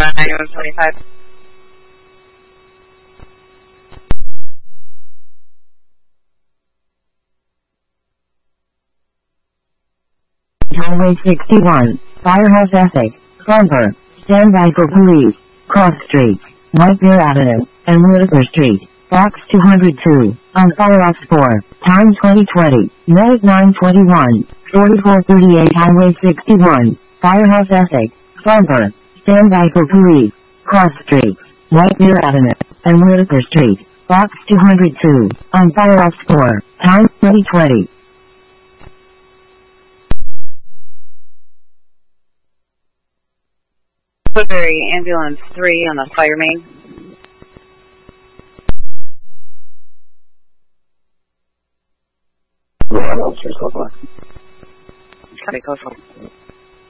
925. Highway 61, Firehouse Essex, Denver. Stand by for police. Cross Street, White Bear Avenue, and Whitaker Street, Box 202, on Firehouse 4, time 2020, minute 9:21, 4438 Highway 61, Firehouse Essex, Denver. Stand by for police. Cross Street, White Bear Avenue, and Whitaker Street, Box 202, on Firehouse 4, time 2020. Woodbury Ambulance 3 on the fire main. Copy, close one.